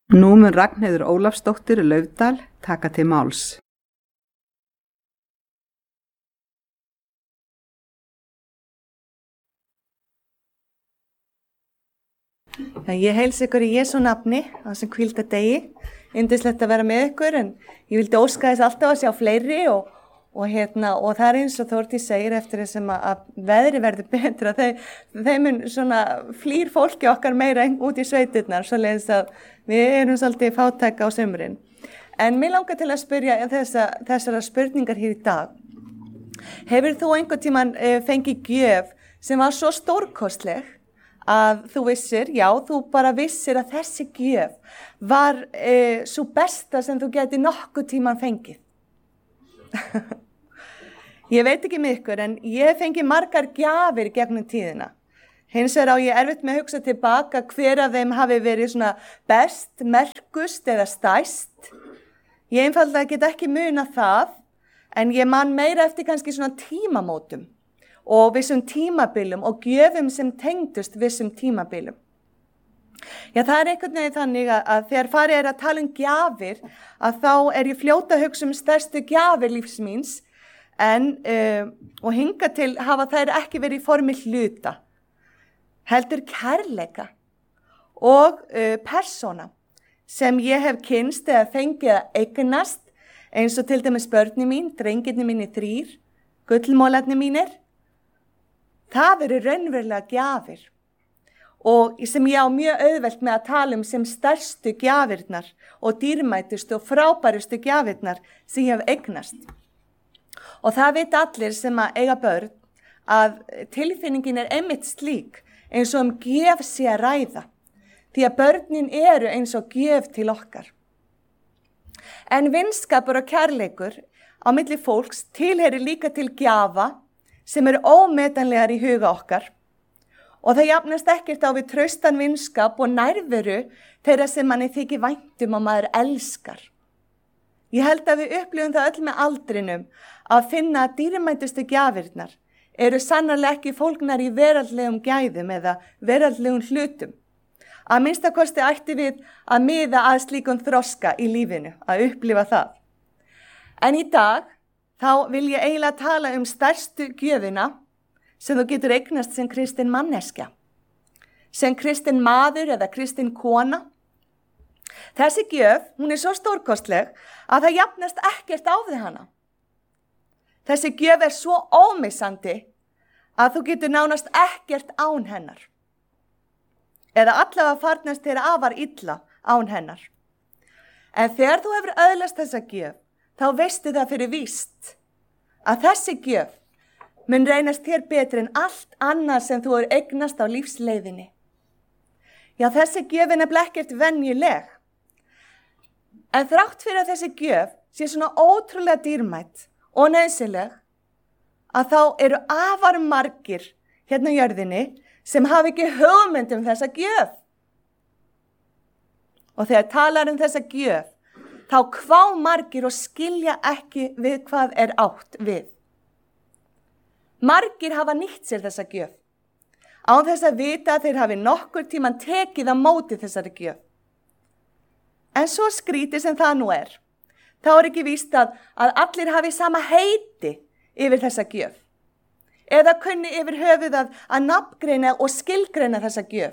Nú mun Ragnheiður Ólafsdóttir Laufdal taka til máls. Ég heilsa ykkur í Jesú nafni á þessum hvílda degi. Yndislegt að vera með ykkur, en ég vildi óska þess alltaf að sjá fleiri og það er eins og Þórdís segir eftir þessum að veðri verður betra. Þeim mun svona flýr fólki okkar meira út í sveitirnar, svoleiðis að við erum svolítið fátæk á sumrin. En mig langar til að spyrja þessara spurningar hér í dag. Hefur þú einhvern tímann fengið gjöf sem var svo stórkostleg að þú vissir, þú bara vissir að þessi gjöf var svo besta sem þú geti nokkuð tímann fengið? Ég veit ekki með ykkur, en ég fengi margar gjafir gegnum tíðina. Hins vegar á ég erfitt með að hugsa tilbaka hver af þeim hafi verið svona best, merkust eða stærst. Ég einfaldlega get ekki munað það, en ég man meira eftir kannski svona tímamótum og vissum tímabilum og gjöfum sem tengdust vissum tímabilum. Það er einhvern veginn þannig að þegar farið er að tala um gjafir, að þá er ég fljóta að hugsa um stærstu gjafir lífs míns, og hingað til hafa þær ekki verið í formi hluta, heldur kærleika og persóna sem ég hef kynnst eða fengið að eignast, eins og til dæmis börni mín, drengirnir mínir 3, gullmólarnir mínir. Það eru raunverulega gjafir og sem ég á mjög auðvelt með að tala um sem stærstu gjafirnar og dýrmætustu og frábærustu gjafirnar sem ég hef eignast. Og það vita allir sem að eiga börn að tilfinningin er einmitt slík eins og gjöf sé að ræða, því að börnin eru eins og gjöf til okkar. En vinskapur og kærleikur á milli fólks tilheyrir líka til gjafa sem eru ómetanlegar í huga okkar, og það jafnast ekkert á við traustan vinskap og nærveru þeirra sem manni þykir vænt og maður elskar. Ég held að við upplifum það öll með aldrinum að finna að dýrmætustu gjafirnar eru sannarlega ekki fólgnar í veraldlegum gæðum eða veraldlegum hlutum. Að minnstakosti ætti við að miða að slíkum þroska í lífinu, að upplifa það. En í dag þá vil ég eiginlega tala um stærstu gjöfina sem þú getur eignast sem kristin manneskja, sem kristin maður eða kristin kona. Þessi gjöf, hún er svo stórkostleg að það jafnast ekkert á við hana. Þessi gjöf er svo ómissandi að þú getur nánast ekkert án hennar. Eða allavega farnast þér afar illa án hennar. En þegar þú hefur öðlast þessa gjöf, þá veistu það fyrir víst að þessi gjöf mun reynast þér betri en allt annað sem þú er eignast á lífsleiðinni. Þessi gjöf er nefnilega ekkert venjuleg. En þrátt fyrir að þessi gjöf sé svona ótrúlega dýrmætt og nauðsynleg, að þá eru afar margir hérna á jörðinni sem hafa ekki hugmynd um þessa gjöf. Og þegar talar um þessa gjöf, þá hvá margir og skilja ekki við hvað er átt við. Margir hafa nýtt sér þessa gjöf, án þess að vita að þeir hafi nokkur tímann tekið á móti þessari gjöf. En svo skrítið sem það nú er, þá er ekki víst að allir hafi sama heiti yfir þessa gjöf, eða kunni yfir höfuð að nafngreina og skilgreina þessa gjöf.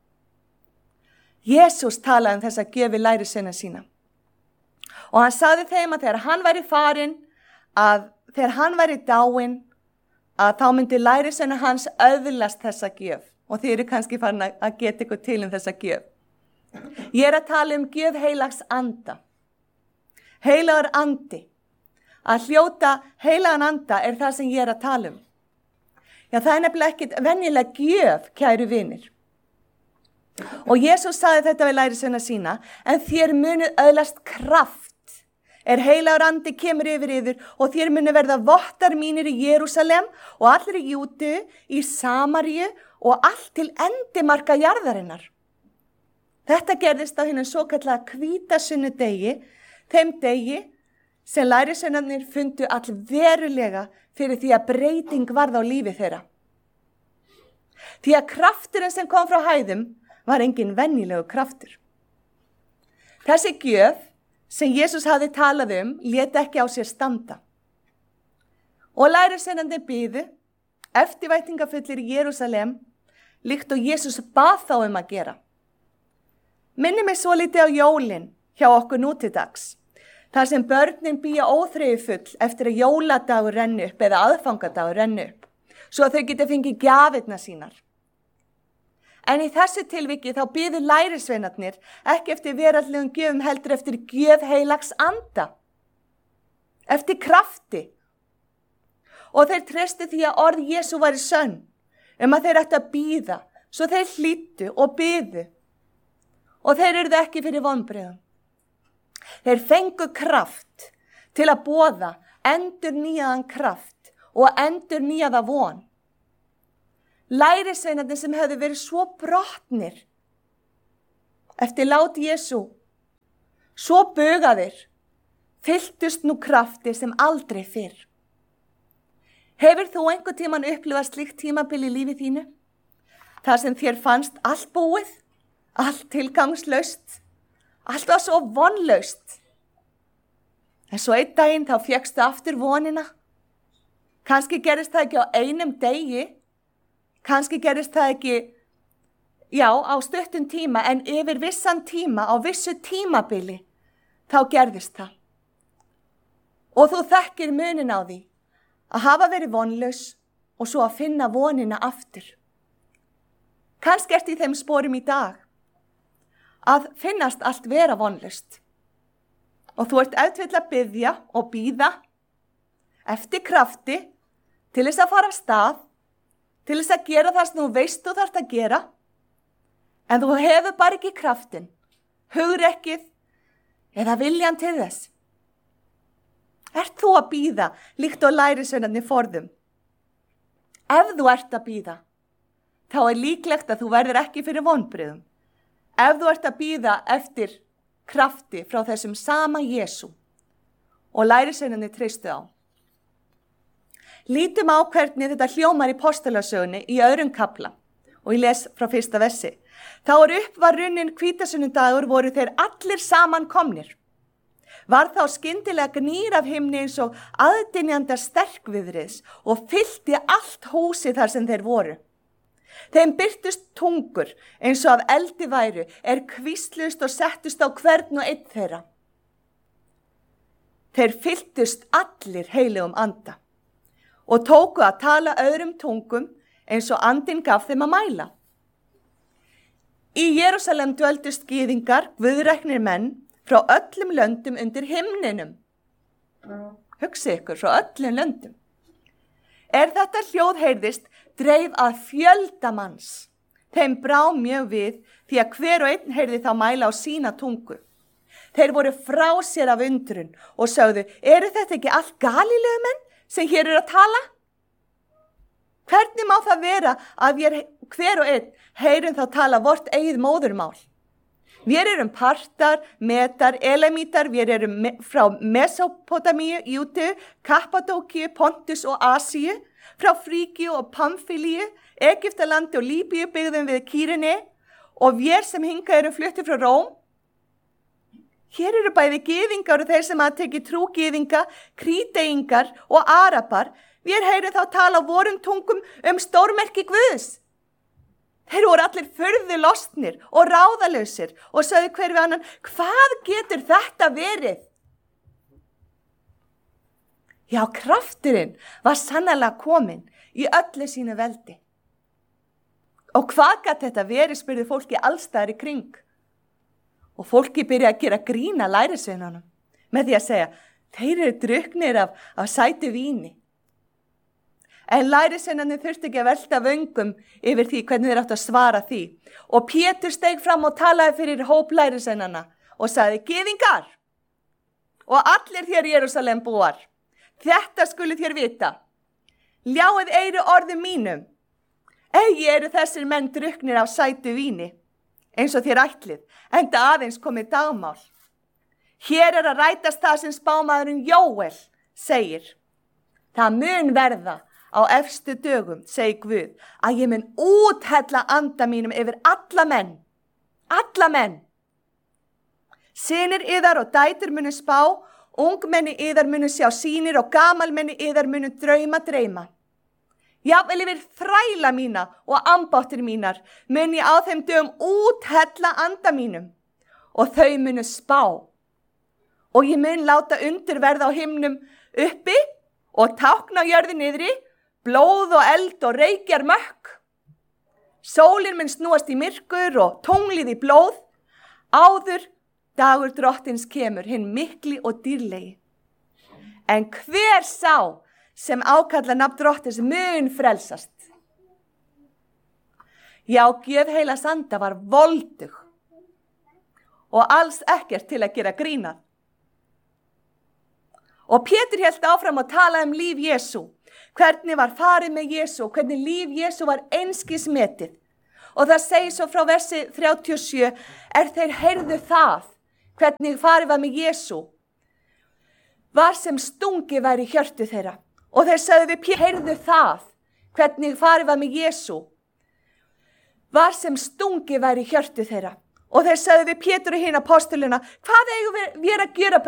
Jesús talaði um þessa gjöf við lærisveina sína. Og hann sagði þeim að þegar hann væri farinn, að þegar hann væri dáinn, að þá myndi lærisveina hans öðlast þessa gjöf. Og þið eru kannski farin að geta ykkur til um þessa gjöf. Ég er að tala um gjöf heilags anda. Heilagur andi. Að hljóta heilagan anda er það sem ég er að tala um. Það er nefnilega ekkert venjuleg gjöf, kæru vinir. Og Jesús sagði þetta við lærisveina sína, en þér munuð öðlast kraft heilagur andi kemur yfir og þér munu verða vottar mínir í Jerúsalem og allir í Júdeu, í Samaríu og allt til endimarka jarðarinnar. Þetta gerðist á hinum svokallaða hvítasunudegi, þeim degi sem lærisveinarnir fundu allverulega fyrir því að breyting varð á lífi þeirra. Því að krafturinn sem kom frá hæðum var engin venjulegu kraftur. Þessi gjöf sem Jesús hafði talað lét ekki á sér standa. Og lærisveinarnir biðu, eftirvæntingafullir í Jerúsalem, líkt og Jesús bað þá að gera. Minni mig svolítið á jólin hjá okkur nú til dags, þar sem börnin bíja óþreyjufull eftir að jóladagur renni upp eða aðfangadagur renni upp, svo að þau geti fengið gjafirnar sínar. En í þessu tilviki þá biðu lærisveinarnir ekki eftir veraldlegum gjöfum heldur eftir gjöf heilags anda, eftir krafti. Og þeir treystu því að orð Jesú væri sönn, að þeir ættu að bíða, svo þeir hlýddu og biðu. Og þeir urðu ekki fyrir vonbrigðum. Þeir fengu kraft til að boða endurnýjaðan kraft og endurnýjaða von. Lærisveinarnir sem hefðu verið svo brotnir eftir lát Jesú, svo bugaðir, fylltust nú krafti sem aldrei fyrr. Hefur þú einhvern tímann upplifað slíkt tímabil í lífi þínu? Þar sem þér fannst allt búið, allt tilgangslaust, allt var svo vonlaust. En svo einn daginn þá fékkstu aftur vonina. Kannski gerist það ekki á einum degi, kannski gerist það ekki, á stuttum tíma, en yfir vissan tíma, á vissu tímabili, þá gerðist það. Og þú þekkir munin á því að hafa verið vonlaus og svo að finna vonina aftur. Kannski ert í þeim sporum í dag að finnast allt vera vonlaust. Og þú ert ef til að biðja og bíða eftir krafti til þess að fara af stað, til þess að gera það sem þú veist þú þarft að gera, en þú hefur bara ekki kraftin, hugrekkið eða viljan til þess. Ert þú að bíða líkt og lærisveinarnir forðum? Ef þú ert að bíða, þá er líklegt að þú verður ekki fyrir vonbrigðum. Ef þú ert að bíða eftir krafti frá þessum sama Jesú og lærisveinarnir treystu á. Lítum á hvernig þetta hljómar í postulasögunni í 2. kafla og ég les frá 1. versi. Þá upp var runnin hvítasunnudagur voru þeir allir saman komnir. Var þá skyndilega gnýr af himni eins og aðdynjanda sterkviðris og fyllti allt húsið þar sem þeir voru. Þeim birtust tungur eins og af eldi væru, hvíslust og settust á hvern og einn þeirra. Þeir fylltust allir heilugum anda og tóku að tala öðrum tungum eins og andinn gaf þeim að mæla. Í Jerúsalem dvöldust gyðingar, guðræknir menn, frá öllum löndum undir himninum. Hugsið ykkur, frá öllum löndum. Þetta hljóð heyrðist, dreif að fjölda manns. Þeim brá mjög við, því að hver og einn heyrði þá mæla á sína tungu. Þeir voru frá sér af undrun og sögðu, eru þetta ekki allt Galílegumenn sem hér að tala? Hvernig má það vera að hver og einn heyrum þá tala vort eigið móðurmál? Við erum partar, metar, elamítar, við erum frá Mesopotamíu, Júdeu, Kappadókíu, Pontus og Asíu, frá Fríkíu og Pamfílíu, Egyptalandi og Líbíu byggðum við Kýrene og við sem hingað erum fluttir frá Róm. Hér eru bæði gyðingar og þeir sem að teki trú gyðinga, kríteingar og arapar. Við heyrum þá tala á vorum tungum stórmerki Guðs. Þeir voru allir furðu lostnir og ráðalausir og sögðu hver við annan, hvað getur þetta verið? Já, krafturinn var sannarlega kominn í öllu sínu veldi. Og hvað gat þetta verið, spurði fólki allstaðar í kring. Og fólki byrjaði að gera grína lærisveinunum með því að segja, þeir eru drukknir af sætu víni. En lærisveinarnir þurfti ekki að velta vöngum yfir því hvernig þeir áttu að svara því. Og Pétur steig fram og talaði fyrir hóp lærisveinana og sagði, gyðingar og allir þér Jerúsalem búar, þetta skulu þér vita. Ljáið eyru orðum mínum. Eigi eru þessir menn drukknir af sætu víni, eins og þér ætlið, enda aðeins komið dagmál. Hér að rætast það sem spámaðurinn Jóel segir. Það mun verða á efstu dögum, segi Guð, að ég mun úthella anda mínum yfir alla menn. Synir yðar og dætur munu spá, ungmenni yðar munu sjá sýnir og gamalmenni yðar munu dreyma. Jafnvel yfir þræla mína og ambáttir mínar mun ég á þeim dögum úthella anda mínum og þau munu spá. Og ég mun láta undur verða á himnum uppi og tákna á jörðu niðri, blóð og eld og reykjar mökk. Sólin mun snúast í myrkur og tunglið í blóð, áður dagur drottins kemur, hinn mikli og dýrlegi. En hver sá sem ákalla nafn drottins mun frelsast? Já, gjöf heilags anda var voldug og alls ekkert til að gera grín að. Og Pétur hélt áfram að tala líf Jesú, hvernig var farið með Jesú, hvernig líf Jesú var einskis metið. Og það segir svo frá versi 37, þeir heyrðu það, hvernig farið var með Jesú, var sem stungi væri í hjörtu þeirra. Og þeir sagði við Pétur, heyrðu það, hvernig farið var með Jesú, var sem stungi væri í hjörtu þeirra. Og þeir sagði við Pétur og hina apostoluna, hvað eigum við að gera